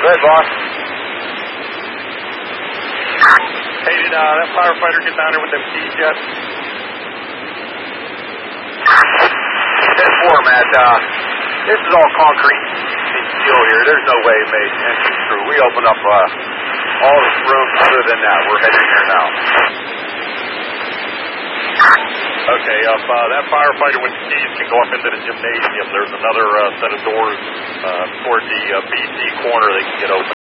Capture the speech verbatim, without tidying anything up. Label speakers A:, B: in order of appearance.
A: ahead, boss.
B: Hey, did uh, that firefighter get down there with them keys yet?
A: ten four, Matt. Uh, this is all concrete and steel here. There's no way it made entrance through. We open up uh, all the rooms other than that. We're heading here now.
B: Okay, if uh, that firefighter with the keys can go up into the gymnasium, there's another uh, set of doors uh, toward the uh, B C corner they can get open.